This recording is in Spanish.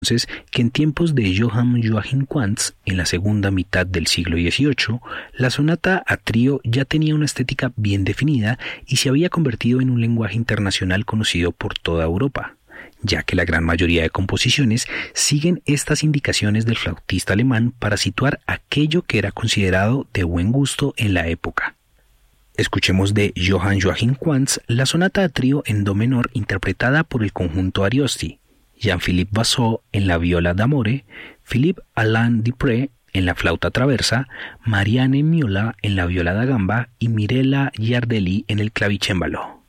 Entonces que en tiempos de Johann Joachim Quantz, en la segunda mitad del siglo XVIII, la sonata a trío ya tenía una estética bien definida y se había convertido en un lenguaje internacional conocido por toda Europa, ya que la gran mayoría de composiciones siguen estas indicaciones del flautista alemán para situar aquello que era considerado de buen gusto en la época. Escuchemos de Johann Joachim Quantz la sonata a trío en do menor interpretada por el conjunto Ariosti, Jean-Philippe Vassaux en la viola d'amore, Philippe Alain Dupré en la flauta traversa, Marianne Miola en la viola da gamba y Mirella Giardelli en el clavicémbalo.